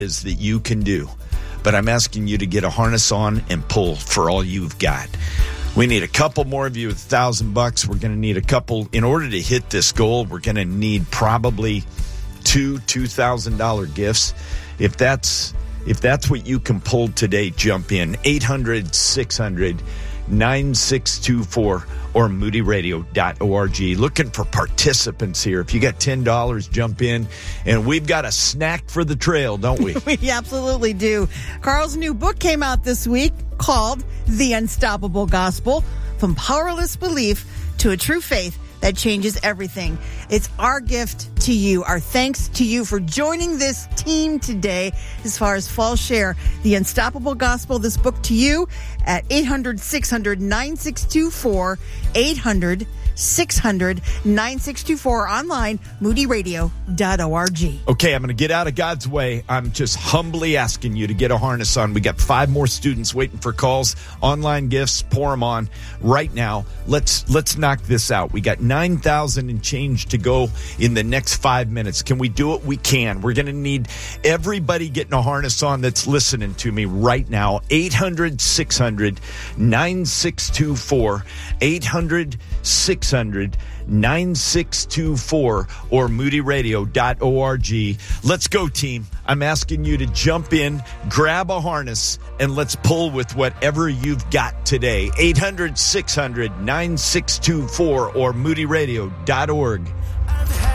is that you can do. But I'm asking you to get a harness on and pull for all you've got. We need a couple more of you with $1,000. We're going to need a couple. In order to hit this goal, we're going to need probably two $2,000 gifts. If that's what you can pull today, jump in. 800-600-9624 or moodyradio.org. Looking for participants here. If you got $10, jump in. And we've got a snack for the trail, don't we? We absolutely do. Carl's new book came out this week called The Unstoppable Gospel, From Powerless Belief to a True Faith that Changes Everything. It's our gift to you, our thanks to you for joining this team today as far as fall share. The Unstoppable Gospel, this book to you at 800-600-9624, 800-600-9624, online, moodyradio.org. Okay, I'm going to get out of God's way. I'm just humbly asking you to get a harness on. We got 5 more students waiting for calls. Online gifts, pour them on right now. Let's knock this out. We got 9,000 and change to go in the next 5 minutes. Can we do it? We can. We're going to need everybody getting a harness on that's listening to me right now. 800-600-9624, 800-600-9624 or moodyradio.org. Let's go, team. I'm asking you to jump in, grab a harness, and let's pull with whatever you've got today. 800-600-9624 or moodyradio.org.